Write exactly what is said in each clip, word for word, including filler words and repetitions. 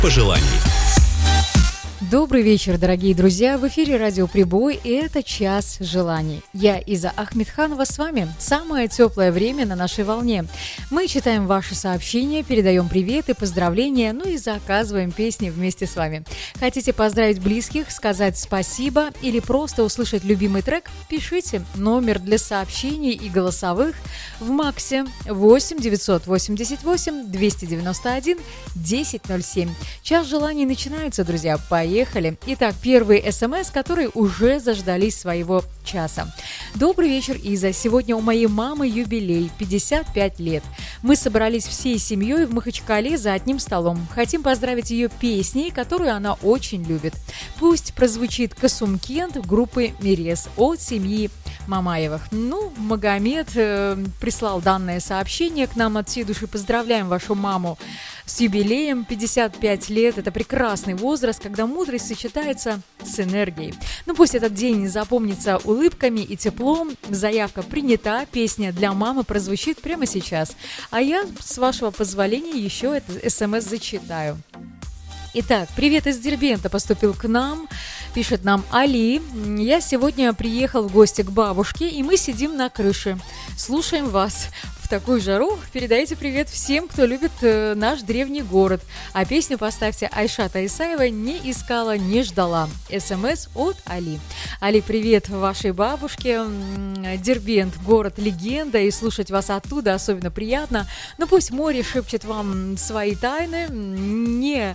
пожеланий. Добрый вечер, дорогие друзья! В эфире радио «Прибой», и это «Час желаний». Я, Иза Ахмедханова, с вами. Самое теплое время на нашей волне. Мы читаем ваши сообщения, передаем привет и поздравления, ну и заказываем песни вместе с вами. Хотите поздравить близких, сказать спасибо или просто услышать любимый трек? Пишите. Номер для сообщений и голосовых в Максе восемь девятьсот восемьдесят восемь двести девяносто один десять ноль семь. «Час желаний» начинается, друзья. Поехали! Поехали. Итак, первый СМС, которые уже заждались своего часа. Добрый вечер, Иза. Сегодня у моей мамы юбилей, пятьдесят пять лет. Мы собрались всей семьей в Махачкале за одним столом. Хотим поздравить ее песней, которую она очень любит. Пусть прозвучит «Касумкент» группы «Мерез» от семьи Мамаевых. Ну, Магомед э, прислал данное сообщение к нам от всей души. Поздравляем вашу маму с юбилеем, пятьдесят пять лет. Это прекрасный возраст, когда мудрость сочетается с энергией. Ну, пусть этот день запомнится улыбками и теплом. Заявка принята, песня для мамы прозвучит прямо сейчас. А я, с вашего позволения, еще этот смс зачитаю. Итак, привет из Дербента поступил к нам, пишет нам Али. Я сегодня приехал в гости к бабушке, и мы сидим на крыше. Слушаем вас. В такую жару передайте привет всем, кто любит э, наш древний город. А песню поставьте Айшата Исаева «Не искала, не ждала». СМС от Али. Али, привет вашей бабушке. Дербент, город-легенда, и слушать вас оттуда особенно приятно. Но пусть море шепчет вам свои тайны. Не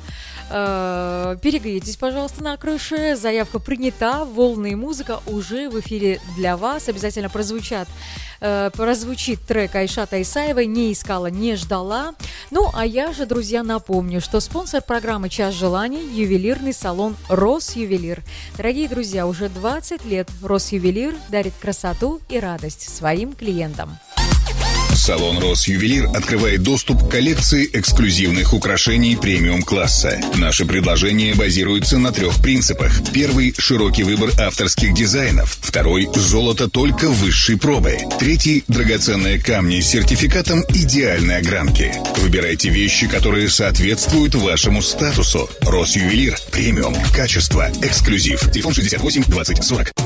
э, перегрейтесь, пожалуйста, на крыше. Заявка принята, волны и музыка уже в эфире для вас. Обязательно прозвучат, э, прозвучит трек Айшата Исаевой «Не искала, не ждала». Ну, а я же, друзья, напомню, что спонсор программы «Час желаний» – ювелирный салон «Росювелир». Дорогие друзья, уже двадцать лет «Росювелир» дарит красоту и радость своим клиентам. Салон «Росювелир» открывает доступ к коллекции эксклюзивных украшений премиум-класса. Наши предложения базируются на трех принципах. Первый – широкий выбор авторских дизайнов. Второй – золото только высшей пробы. Третий – драгоценные камни с сертификатом идеальной огранки. Выбирайте вещи, которые соответствуют вашему статусу. «Росювелир» – премиум, качество, эксклюзив. Телефон шестьдесят восемь двадцать сорок.